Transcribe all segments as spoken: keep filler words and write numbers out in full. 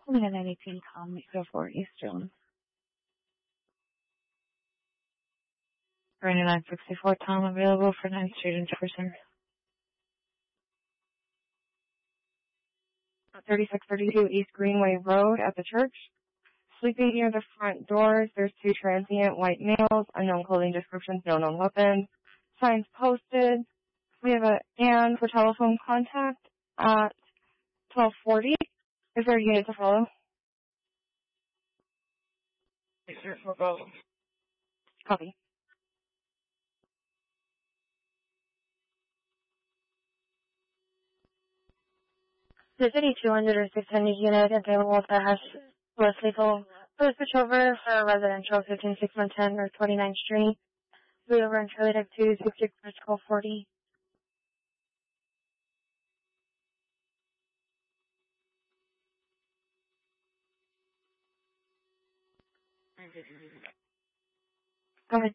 Calling at nine eighteen Tom, eight oh four East Jones. ninety-nine sixty-four Tom, available for ninth Street in Jefferson. thirty-six thirty-two East Greenway Road at the church. Sleeping near the front doors, there's two transient white males, unknown clothing descriptions, no known weapons. Signs posted. We have a Ann for telephone contact at twelve forty. Is there a unit to follow? We'll go. Copy. The city two hundred or six hundred unit available that has less lethal. Please switch over for residential fifteen six one ten or twenty-ninth Street. We over in Charlie Deck two six six twelve forty. Go ahead.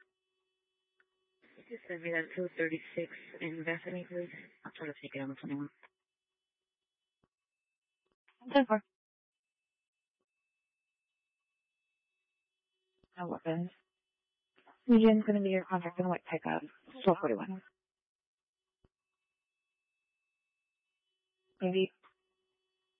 Just send me that two thirty-six in Bethany, please. I'll try to take it on the twenty-one. ten four. No weapons. Median's going to be your contact in a white pickup. twelve forty-one. Maybe